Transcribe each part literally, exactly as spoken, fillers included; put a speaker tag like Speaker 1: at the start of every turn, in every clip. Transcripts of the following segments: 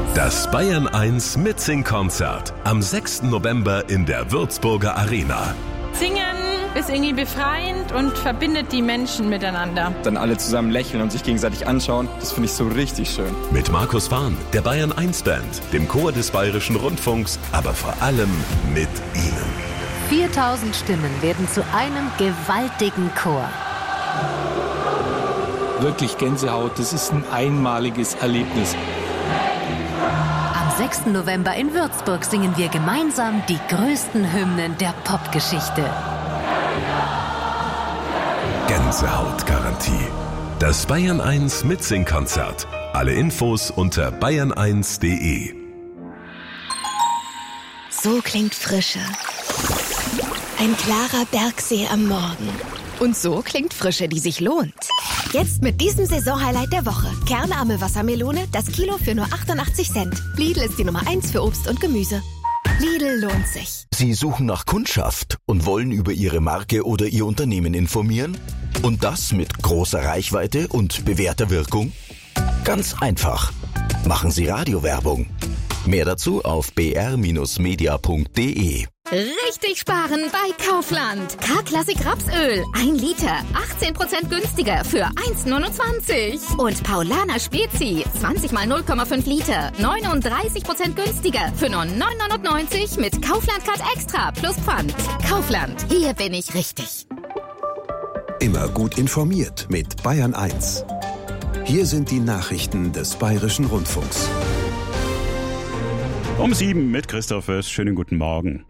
Speaker 1: Das Bayern eins Mitsing-Konzert am sechsten November in der Würzburger Arena.
Speaker 2: Singen ist irgendwie befreiend und verbindet die Menschen miteinander.
Speaker 3: Dann alle zusammen lächeln und sich gegenseitig anschauen, das finde ich so richtig schön.
Speaker 1: Mit Markus Fahn, der Bayern eins Band, dem Chor des Bayerischen Rundfunks, aber vor allem mit Ihnen.
Speaker 4: viertausend Stimmen werden zu einem gewaltigen Chor.
Speaker 5: Wirklich Gänsehaut, das ist ein einmaliges Erlebnis.
Speaker 4: Am sechsten November in Würzburg singen wir gemeinsam die größten Hymnen der Popgeschichte.
Speaker 1: Gänsehautgarantie. Das Bayern eins Mitsing-Konzert. Alle Infos unter bayern eins punkt de.
Speaker 6: So klingt Frische. Ein klarer Bergsee am Morgen. Und so klingt Frische, die sich lohnt. Jetzt mit diesem Saisonhighlight der Woche. Kernarme Wassermelone, das Kilo für nur achtundachtzig Cent. Lidl ist die Nummer eins für Obst und Gemüse. Lidl lohnt sich.
Speaker 7: Sie suchen nach Kundschaft und wollen über Ihre Marke oder Ihr Unternehmen informieren? Und das mit großer Reichweite und bewährter Wirkung? Ganz einfach. Machen Sie Radiowerbung. Mehr dazu auf b r Bindestrich media punkt de.
Speaker 6: Richtig sparen bei Kaufland. K-Klassik Rapsöl. ein Liter. achtzehn Prozent günstiger für eins Komma neunundzwanzig. Und Paulaner Spezi. zwanzig mal null Komma fünf Liter. neununddreißig Prozent günstiger für nur neun neunundneunzig mit Kaufland Card Extra plus Pfand. Kaufland. Hier bin ich richtig.
Speaker 8: Immer gut informiert mit Bayern eins. Hier sind die Nachrichten des Bayerischen Rundfunks.
Speaker 9: Um sieben mit Christoph Föß. Schönen guten Morgen.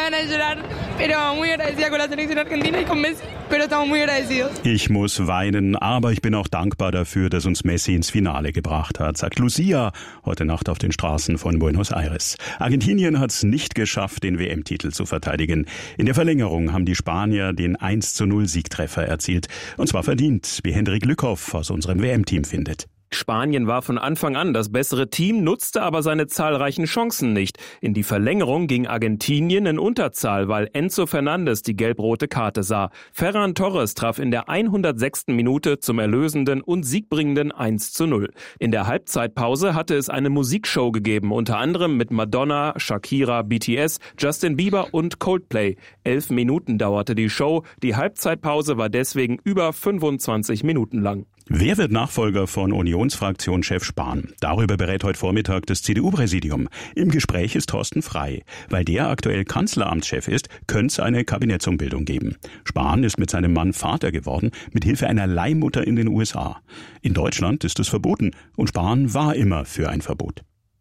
Speaker 9: Ich muss weinen, aber ich bin auch dankbar dafür, dass uns Messi ins Finale gebracht hat, sagt Lucia heute Nacht auf den Straßen von Buenos Aires. Argentinien hat es nicht geschafft, den W M-Titel zu verteidigen. In der Verlängerung haben die Spanier den eins zu null Siegtreffer erzielt. Und zwar verdient, wie Hendrik Lückhoff aus unserem W M-Team findet.
Speaker 10: Spanien war von Anfang an das bessere Team, nutzte aber seine zahlreichen Chancen nicht. In die Verlängerung ging Argentinien in Unterzahl, weil Enzo Fernandes die gelb-rote Karte sah. Ferran Torres traf in der hundertsechsten Minute zum erlösenden und siegbringenden eins zu null. In der Halbzeitpause hatte es eine Musikshow gegeben, unter anderem mit Madonna, Shakira, B T S, Justin Bieber und Coldplay. Elf Minuten dauerte die Show, die Halbzeitpause war deswegen über fünfundzwanzig Minuten lang.
Speaker 9: Wer wird Nachfolger von Unionsfraktionschef Spahn? Darüber berät heute Vormittag das C D U-Präsidium. Im Gespräch ist Thorsten Frey. Weil der aktuell Kanzleramtschef ist, könnte es eine Kabinettsumbildung geben. Spahn ist mit seinem Mann Vater geworden, mit Hilfe einer Leihmutter in den U S A. In Deutschland ist es verboten und Spahn war immer für ein Verbot.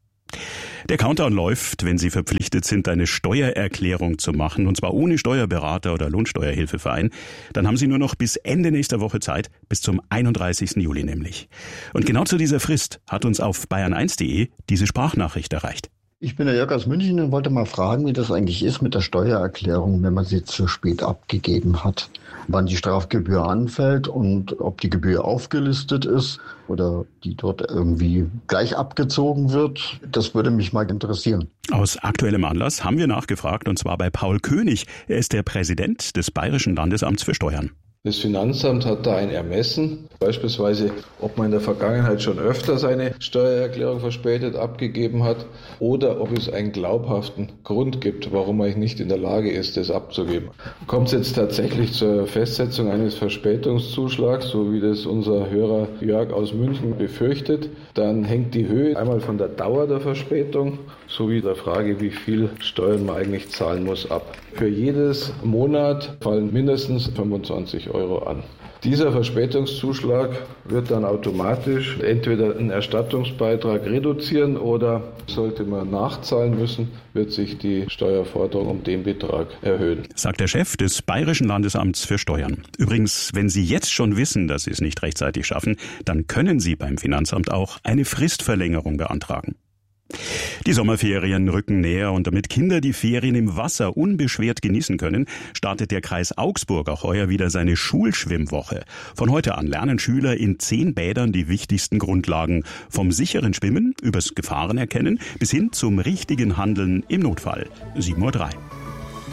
Speaker 9: Der Countdown läuft, wenn Sie verpflichtet sind, eine Steuererklärung zu machen, und zwar ohne Steuerberater oder Lohnsteuerhilfeverein. Dann haben Sie nur noch bis Ende nächster Woche Zeit, bis zum einunddreißigsten Juli nämlich. Und genau zu dieser Frist hat uns auf bayern eins punkt de diese Sprachnachricht erreicht.
Speaker 11: Ich bin der Jörg aus München und wollte mal fragen, wie das eigentlich ist mit der Steuererklärung, wenn man sie zu spät abgegeben hat. Wann die Strafgebühr anfällt und ob die Gebühr aufgelistet ist oder die dort irgendwie gleich abgezogen wird. Das würde mich mal interessieren.
Speaker 9: Aus aktuellem Anlass haben wir nachgefragt, und zwar bei Paul König. Er ist der Präsident des Bayerischen Landesamts für Steuern.
Speaker 12: Das Finanzamt hat da ein Ermessen, beispielsweise, ob man in der Vergangenheit schon öfter seine Steuererklärung verspätet abgegeben hat oder ob es einen glaubhaften Grund gibt, warum man nicht in der Lage ist, das abzugeben. Kommt es jetzt tatsächlich zur Festsetzung eines Verspätungszuschlags, so wie das unser Hörer Jörg aus München befürchtet, dann hängt die Höhe einmal von der Dauer der Verspätung sowie der Frage, wie viel Steuern man eigentlich zahlen muss, ab. Für jedes Monat fallen mindestens fünfundzwanzig Euro an. Dieser Verspätungszuschlag wird dann automatisch entweder einen Erstattungsbeitrag reduzieren oder sollte man nachzahlen müssen, wird sich die Steuerforderung um den Betrag erhöhen.
Speaker 9: Sagt der Chef des Bayerischen Landesamts für Steuern. Übrigens, wenn Sie jetzt schon wissen, dass Sie es nicht rechtzeitig schaffen, dann können Sie beim Finanzamt auch eine Fristverlängerung beantragen. Die Sommerferien rücken näher und damit Kinder die Ferien im Wasser unbeschwert genießen können, startet der Kreis Augsburg auch heuer wieder seine Schulschwimmwoche. Von heute an lernen Schüler in zehn Bädern die wichtigsten Grundlagen. Vom sicheren Schwimmen übers Gefahrenerkennen bis hin zum richtigen Handeln im Notfall. sieben Uhr drei.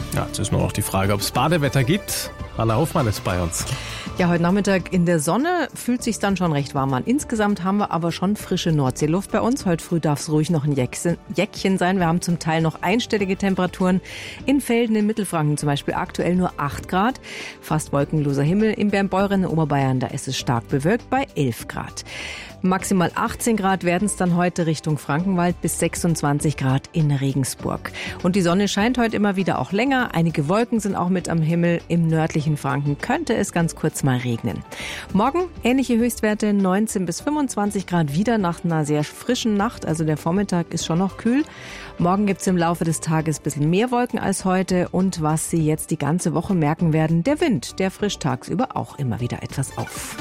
Speaker 13: Ja, jetzt ist nur noch die Frage, ob es Badewetter gibt. Anna Hofmann ist bei uns.
Speaker 14: Ja, heute Nachmittag in der Sonne fühlt sich dann schon recht warm an. Insgesamt haben wir aber schon frische Nordseeluft bei uns. Heute früh darf es ruhig noch ein Jäckchen sein. Wir haben zum Teil noch einstellige Temperaturen. In Velden in Mittelfranken zum Beispiel aktuell nur acht Grad. Fast wolkenloser Himmel. In Bernbeuren in Oberbayern, da ist es stark bewölkt bei elf Grad. Maximal achtzehn Grad werden es dann heute Richtung Frankenwald bis sechsundzwanzig Grad in Regensburg. Und die Sonne scheint heute immer wieder auch länger. Einige Wolken sind auch mit am Himmel. Im nördlichen Franken könnte es ganz kurz mal regnen. Morgen ähnliche Höchstwerte, neunzehn bis fünfundzwanzig Grad, wieder nach einer sehr frischen Nacht. Also der Vormittag ist schon noch kühl. Morgen gibt es im Laufe des Tages ein bisschen mehr Wolken als heute. Und was Sie jetzt die ganze Woche merken werden, der Wind, der frischt tagsüber auch immer wieder etwas auf.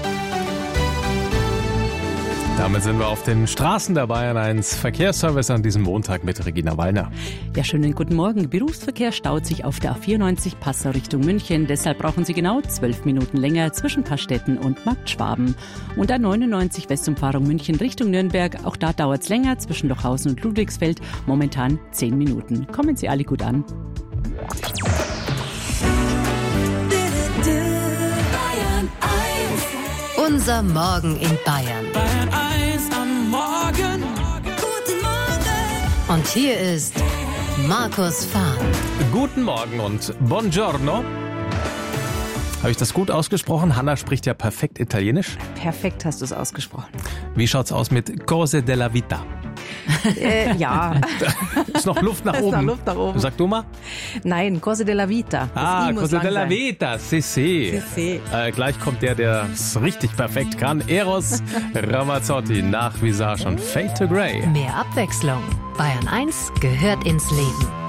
Speaker 13: Damit sind wir auf den Straßen der Bayern eins Verkehrsservice an diesem Montag mit Regina Wallner.
Speaker 15: Ja, schönen guten Morgen. Berufsverkehr staut sich auf der A vierundneunzig Passau Richtung München. Deshalb brauchen Sie genau zwölf Minuten länger zwischen Pastetten und Markt Schwaben. Und A neunundneunzig Westumfahrung München Richtung Nürnberg. Auch da dauert es länger zwischen Lochhausen und Ludwigsfeld. Momentan zehn Minuten. Kommen Sie alle gut an.
Speaker 4: Unser Morgen in Bayern.
Speaker 16: Bayern eins am Morgen. Guten Morgen.
Speaker 4: Und hier ist Markus Fahn.
Speaker 13: Guten Morgen und buongiorno. Habe ich das gut ausgesprochen? Hanna spricht ja perfekt Italienisch.
Speaker 14: Perfekt hast du es ausgesprochen.
Speaker 13: Wie schaut's aus mit Cose della Vita?
Speaker 14: Äh, ja.
Speaker 13: Ist noch Luft nach
Speaker 14: ist
Speaker 13: oben.
Speaker 14: Noch Luft nach oben.
Speaker 13: Sag du mal.
Speaker 14: Nein, Cose della Vita. Das
Speaker 13: ah,
Speaker 14: I muss
Speaker 13: Cose
Speaker 14: lang
Speaker 13: della
Speaker 14: sein.
Speaker 13: Vita. Si, si.
Speaker 14: Si, si.
Speaker 13: Äh, gleich kommt der, der es richtig perfekt kann. Eros Ramazzotti nach Visage und Fade to Grey.
Speaker 4: Mehr Abwechslung. Bayern eins gehört ins Leben.